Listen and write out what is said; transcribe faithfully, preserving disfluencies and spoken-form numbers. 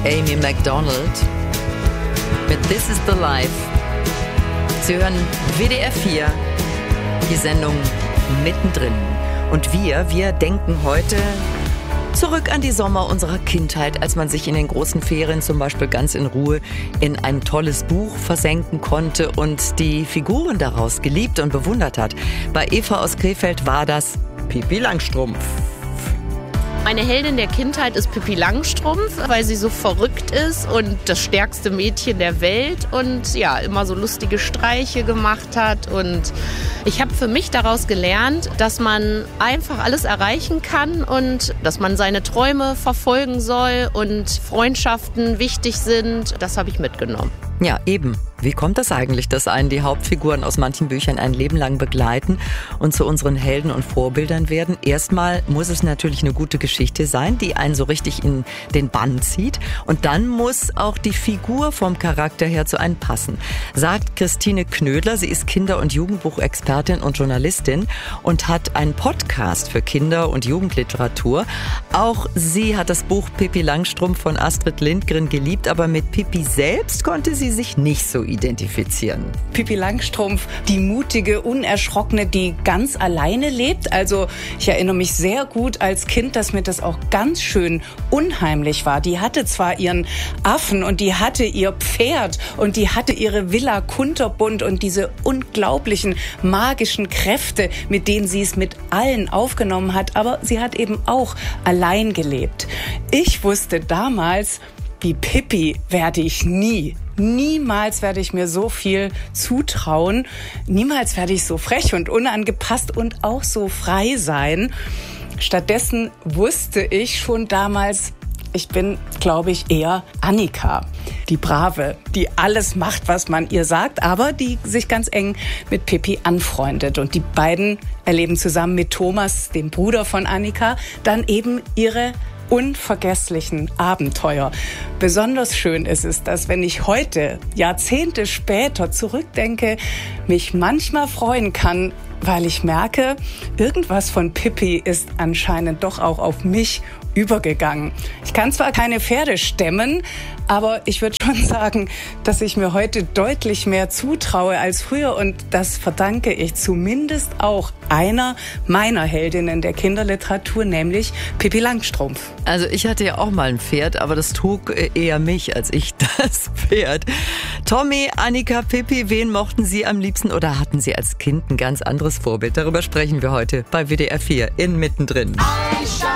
Amy Macdonald mit This is the Life. Sie hören W D R vier, die Sendung Mittendrin. Und wir, wir denken heute zurück an die Sommer unserer Kindheit, als man sich in den großen Ferien zum Beispiel ganz in Ruhe in ein tolles Buch versenken konnte und die Figuren daraus geliebt und bewundert hat. Bei Eva aus Krefeld war das Pippi Langstrumpf. Meine Heldin der Kindheit ist Pippi Langstrumpf, weil sie so verrückt ist und das stärkste Mädchen der Welt und ja, immer so lustige Streiche gemacht hat. Und ich habe für mich daraus gelernt, dass man einfach alles erreichen kann und dass man seine Träume verfolgen soll und Freundschaften wichtig sind. Das habe ich mitgenommen. Ja, eben. Wie kommt das eigentlich, dass einen die Hauptfiguren aus manchen Büchern ein Leben lang begleiten und zu unseren Helden und Vorbildern werden? Erstmal muss es natürlich eine gute Geschichte sein, die einen so richtig in den Bann zieht. Und dann muss auch die Figur vom Charakter her zu einem passen, sagt Christine Knödler. Sie ist Kinder- und Jugendbuchexpertin und Journalistin und hat einen Podcast für Kinder- und Jugendliteratur. Auch sie hat das Buch Pippi Langstrumpf von Astrid Lindgren geliebt, aber mit Pippi selbst konnte sie sich nicht so identifizieren. Pippi Langstrumpf, die mutige, unerschrockene, die ganz alleine lebt. Also ich erinnere mich sehr gut als Kind, dass mir das auch ganz schön unheimlich war. Die hatte zwar ihren Affen und die hatte ihr Pferd und die hatte ihre Villa Kunterbund und diese unglaublichen magischen Kräfte, mit denen sie es mit allen aufgenommen hat, aber sie hat eben auch allein gelebt. Ich wusste damals, wie Pippi werde ich nie. Niemals werde ich mir so viel zutrauen. Niemals werde ich so frech und unangepasst und auch so frei sein. Stattdessen wusste ich schon damals, ich bin, glaube ich, eher Annika, die Brave, die alles macht, was man ihr sagt, aber die sich ganz eng mit Pippi anfreundet. Und die beiden erleben zusammen mit Thomas, dem Bruder von Annika, dann eben ihre unvergesslichen Abenteuer. Besonders schön ist es, dass wenn ich heute, Jahrzehnte später zurückdenke, mich manchmal freuen kann, weil ich merke, irgendwas von Pippi ist anscheinend doch auch auf mich übergegangen. Ich kann zwar keine Pferde stemmen, aber ich würde schon sagen, dass ich mir heute deutlich mehr zutraue als früher und das verdanke ich zumindest auch einer meiner Heldinnen der Kinderliteratur, nämlich Pippi Langstrumpf. Also ich hatte ja auch mal ein Pferd, aber das trug eher mich als ich das Pferd. Tommy, Annika, Pippi, wen mochten Sie am liebsten oder hatten Sie als Kind ein ganz anderes Vorbild? Darüber sprechen wir heute bei W D R vier in Mittendrin.